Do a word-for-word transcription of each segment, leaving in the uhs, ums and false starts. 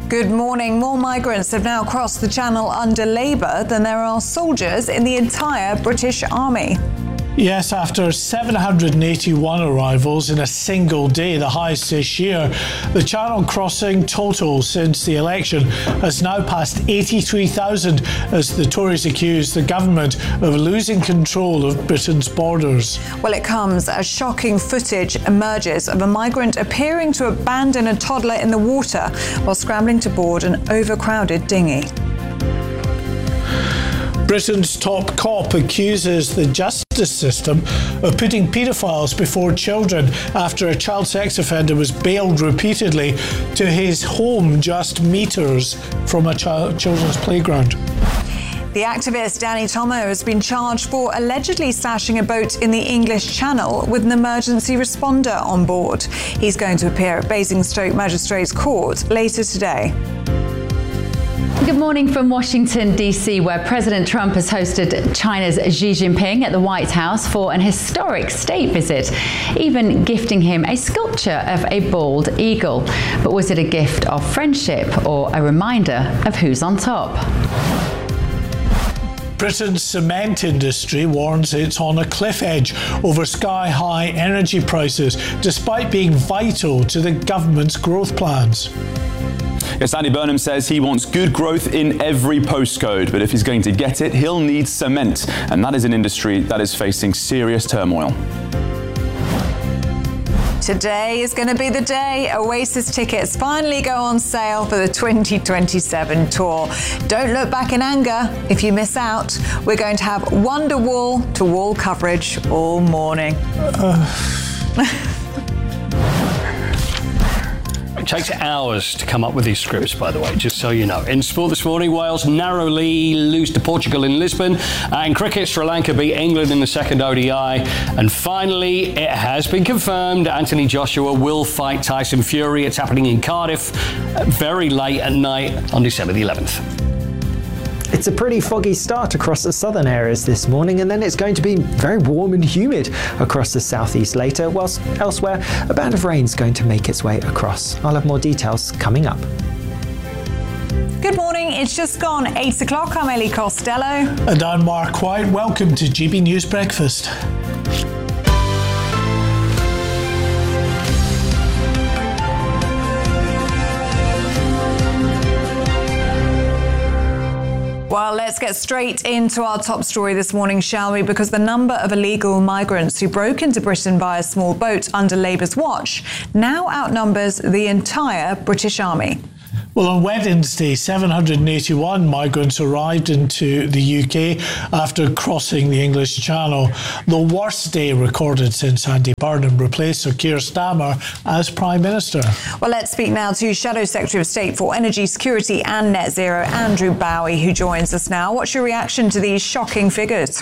Good morning. More migrants have now crossed the Channel under Labour than there are soldiers in the entire British Army. Yes, after seven hundred eighty-one arrivals in a single day, the highest this year, the Channel crossing total since the election has now passed eighty-three thousand as the Tories accuse the government of losing control of Britain's borders. Well, it comes as shocking footage emerges of a migrant appearing to abandon a toddler in the water while scrambling to board an overcrowded dinghy. Britain's top cop accuses the justice system of putting paedophiles before children after a child sex offender was bailed repeatedly to his home just metres from a child, children's playground. The activist Danny Tomo has been charged for allegedly stashing a boat in the English Channel with an emergency responder on board. He's going to appear at Basingstoke Magistrates Court later today. Good morning from Washington, D C, where President Trump has hosted China's Xi Jinping at the White House for an historic state visit, even gifting him a sculpture of a bald eagle. But was it a gift of friendship or a reminder of who's on top? Britain's cement industry warns it's on a cliff edge over sky-high energy prices, despite being vital to the government's growth plans. Yes, Andy Burnham says he wants good growth in every postcode, but if he's going to get it, he'll need cement, and that is an industry that is facing serious turmoil. Today is going to be the day Oasis tickets finally go on sale for the twenty twenty-seven tour. Don't look back in anger if you miss out. We're going to have Wonderwall to wall coverage all morning. Uh. It takes hours to come up with these scripts, by the way, just so you know. In sport this morning, Wales narrowly lose to Portugal in Lisbon. Uh, in cricket, Sri Lanka beat England in the second O D I. And finally, it has been confirmed Anthony Joshua will fight Tyson Fury. It's happening in Cardiff uh, very late at night on December the eleventh. It's a pretty foggy start across the southern areas this morning, and then it's going to be very warm and humid across the southeast later, whilst elsewhere a band of rain's going to make its way across. I'll have more details coming up. Good morning, it's just gone eight o'clock. I'm Ellie Costello. And I'm Mark White. Welcome to G B News Breakfast. Well, let's get straight into our top story this morning, shall we? Because the number of illegal migrants who broke into Britain by a small boat under Labour's watch now outnumbers the entire British Army. Well, on Wednesday, seven hundred eighty-one migrants arrived into the U K after crossing the English Channel, the worst day recorded since Andy Burnham replaced Sir Keir Starmer as Prime Minister. Well, let's speak now to Shadow Secretary of State for Energy Security and Net Zero, Andrew Bowie, who joins us now. What's your reaction to these shocking figures?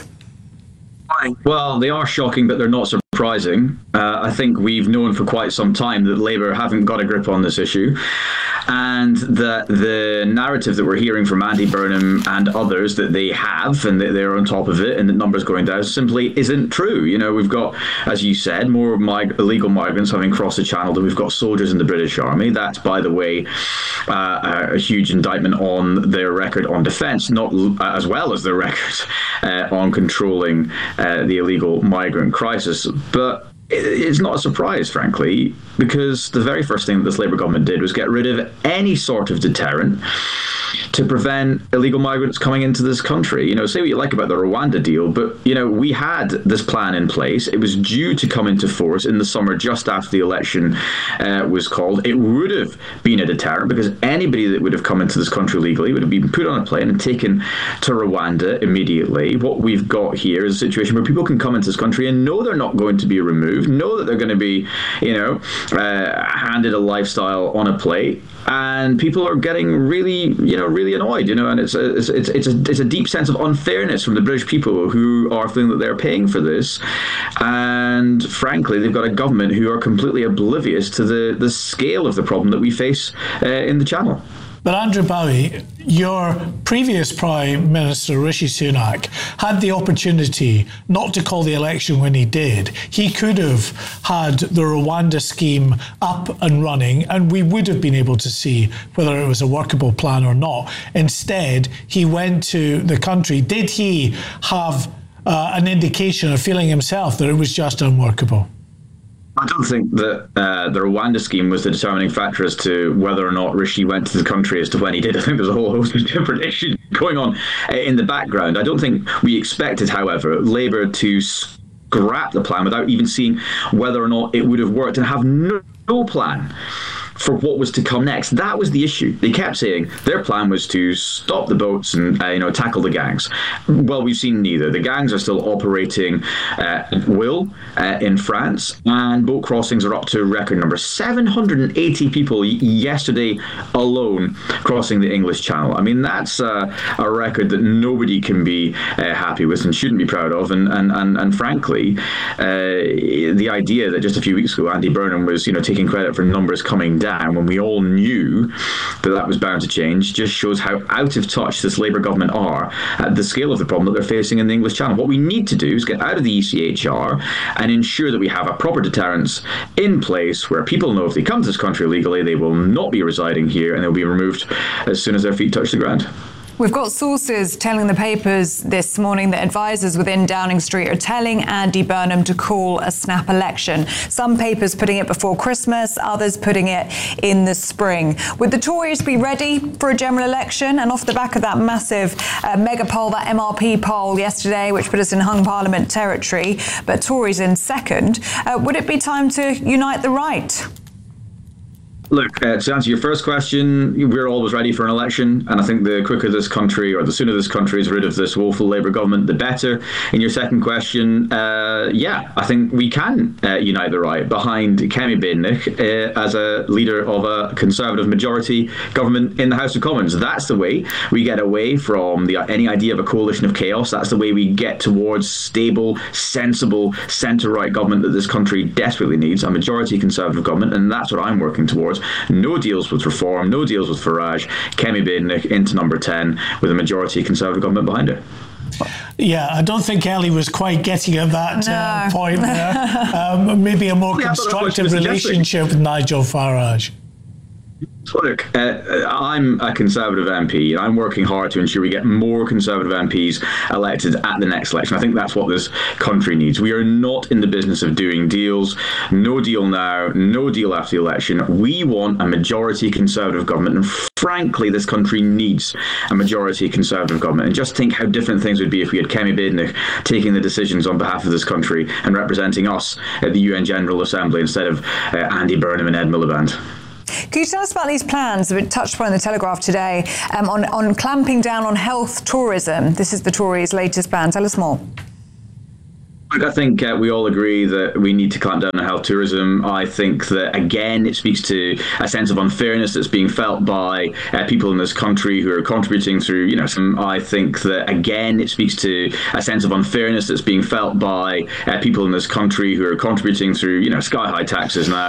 Well, they are shocking, but they're not surprising. Uh, I think we've known for quite some time that Labour haven't got a grip on this issue, and that the narrative that we're hearing from Andy Burnham and others that they have and that they're on top of it and the numbers going down simply isn't true. You know, we've got, as you said, more mig- illegal migrants having crossed the Channel than we've got soldiers in the British Army. That's, by the way, uh, a huge indictment on their record on defence, not uh, as well as their record uh, on controlling uh, the illegal migrant crisis. But it's not a surprise, frankly, because the very first thing that this Labour government did was get rid of any sort of deterrent to prevent illegal migrants coming into this country. You know, say what you like about the Rwanda deal, but, you know, we had this plan in place. It was due to come into force in the summer just after the election uh, was called. It would have been a deterrent because anybody that would have come into this country legally would have been put on a plane and taken to Rwanda immediately. What we've got here is a situation where people can come into this country and know they're not going to be removed, know that they're going to be, you know, uh, handed a lifestyle on a plate. And people are getting really, you know, really annoyed, you know, and it's a, it's it's it's a, it's a deep sense of unfairness from the British people who are feeling that they're paying for this. And frankly, they've got a government who are completely oblivious to the, the scale of the problem that we face uh, in the Channel. But Andrew Bowie, your previous Prime Minister, Rishi Sunak, had the opportunity not to call the election when he did. He could have had the Rwanda scheme up and running, and we would have been able to see whether it was a workable plan or not. Instead, he went to the country. Did he have uh, an indication of feeling himself that it was just unworkable? I don't think that uh, the Rwanda scheme was the determining factor as to whether or not Rishi went to the country as to when he did. I think there's a whole host of different issues going on in the background. I don't think we expected, however, Labour to scrap the plan without even seeing whether or not it would have worked and have no, no plan for what was to come next. That was the issue. They kept saying their plan was to stop the boats and uh, you know tackle the gangs. Well, we've seen neither. The gangs are still operating uh, at will uh, in France, and boat crossings are up to a record number. seven hundred eighty people y- yesterday alone crossing the English Channel. I mean, that's uh, a record that nobody can be uh, happy with and shouldn't be proud of. And and and, and frankly, uh, the idea that just a few weeks ago Andy Burnham was you know taking credit for numbers coming down down when we all knew that that was bound to change just shows how out of touch this Labour government are at the scale of the problem that they're facing in the English Channel. What we need to do is get out of the E C H R and ensure that we have a proper deterrence in place where people know if they come to this country illegally, they will not be residing here and they'll be removed as soon as their feet touch the ground. We've got sources telling the papers this morning that advisors within Downing Street are telling Andy Burnham to call a snap election. Some papers putting it before Christmas, others putting it in the spring. Would the Tories be ready for a general election? And off the back of that massive uh, mega poll, that M R P poll yesterday, which put us in hung parliament territory, but Tories in second, uh, would it be time to unite the right? Look, uh, to answer your first question, we're always ready for an election, and I think the quicker this country, or the sooner this country is rid of this woeful Labour government, the better. In your second question, uh, yeah, I think we can uh, unite the right behind Kemi Badenoch uh, as a leader of a Conservative majority government in the House of Commons. That's the way we get away from the, any idea of a coalition of chaos. That's the way we get towards stable, sensible, centre-right government that this country desperately needs, a majority Conservative government, and that's what I'm working towards. No deals with reform, no deals with Farage. Kemi Badenoch into number ten with a majority Conservative government behind her. Yeah, I don't think Ellie was quite getting at that no. uh, point there. um, maybe a more yeah, constructive relationship with Nigel Farage. Look, uh, I'm a Conservative M P. I'm working hard to ensure we get more Conservative M Ps elected at the next election. I think that's what this country needs. We are not in the business of doing deals. No deal now, no deal after the election. We want a majority Conservative government. And frankly, this country needs a majority Conservative government. And just think how different things would be if we had Kemi Badenoch taking the decisions on behalf of this country and representing us at the U N General Assembly instead of uh, Andy Burnham and Ed Miliband. Can you tell us about these plans that were touched upon in the Telegraph today um, on, on clamping down on health tourism? This is the Tories' latest plan. Tell us more. I think uh, we all agree that we need to clamp down on health tourism. I think that, again, it speaks to a sense of unfairness that's being felt by uh, people in this country who are contributing through, you know, some, I think that, again, it speaks to a sense of unfairness that's being felt by uh, people in this country who are contributing through, you know, sky-high taxes now.